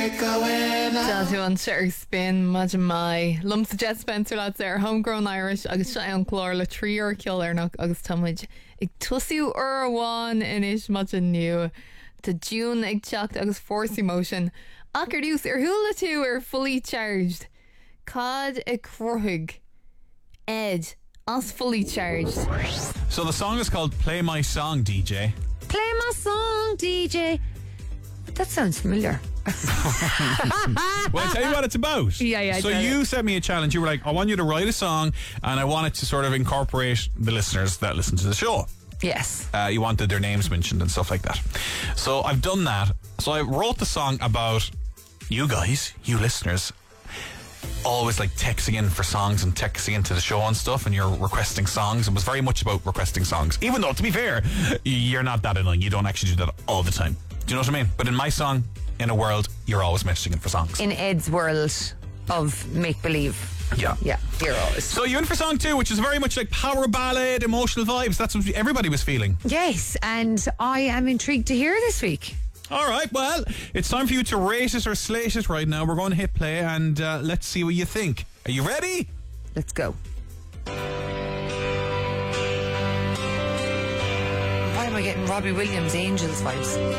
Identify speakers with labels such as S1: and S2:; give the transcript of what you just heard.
S1: Dáú an seir spin maiid mai lumsa Jet Spencer lads ar Homegrown Irish agus se an chlár le tríor ceollarnach agus támuid ag tusaú ar amháin inis maiid an nniu Tá June ag teacht agus Force Emotion achar dús ar thula tú ar fully charged Cad ag cruthaig Ed as fully charged.
S2: So the song is called Play My Song, DJ.
S3: Play my song, DJ. That sounds familiar.
S2: Well, I'll tell you what it's about.
S3: Yeah.
S2: So you sent me a challenge. You were like, I want you to write a song and I want it to sort of incorporate the listeners that listen to the show.
S3: Yes.
S2: You wanted their names mentioned and stuff like that. So I've done that. So I wrote the song about you guys, you listeners, always like texting in for songs and texting into the show and stuff, and you're requesting songs. It was very much about requesting songs, even though, to be fair, you're not that annoying. You don't actually do that all the time. Do you know what I mean? But in my song, In a World, you're always messaging in for songs.
S3: In Ed's world of make-believe.
S2: Yeah,
S3: you're always.
S2: So you're in for song 2, which is very much like power ballad, emotional vibes. That's what everybody was feeling.
S3: Yes, and I am intrigued to hear this week.
S2: All right, well, it's time for you to rate it or slate it right now. We're going to hit play and let's see what you think. Are you ready?
S3: Let's go. Why am I getting Robbie Williams Angels vibes?